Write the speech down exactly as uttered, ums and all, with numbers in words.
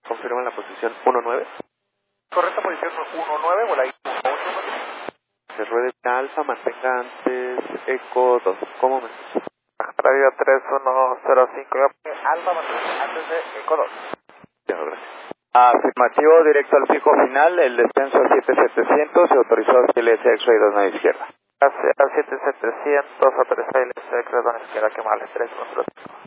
Confirma la posición uno nueve. Correcta posición uno nueve, vuela ahí uno ocho. Se ruede alfa, mantenga antes eco dos. ¿Cómo me escucha? Radio tres uno cero cinco, alfa, mantenga antes de eco dos. Ya, gracias. Afirmativo, directo al fijo final, el descenso a siete setecientos y autorizado a L S X-Ray dos a izquierda. A siete setecientos, autorizado a L S X-Ray dos a izquierda, que mal, tres uno cero cinco.